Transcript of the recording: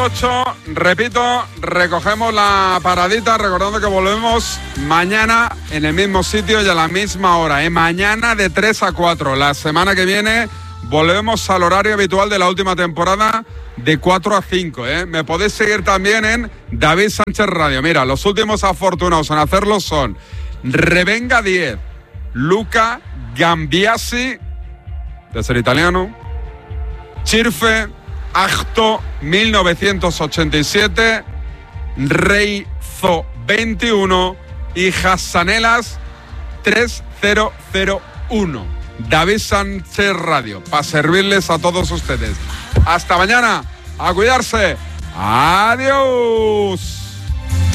8, repito, recogemos la paradita, recordando que volvemos mañana en el mismo sitio y a la misma hora, mañana de 3 a 4. La semana que viene volvemos al horario habitual de la última temporada de 4 a 5. Me podéis seguir también en David Sánchez Radio. Mira, los últimos afortunados en hacerlo son Revenga 10, Luca Gambiasi, de ser italiano, Chirfe Acto 1987, Reizo 21 y Hassanelas 3001. David Sánchez Radio, para servirles a todos ustedes. Hasta mañana, a cuidarse. Adiós.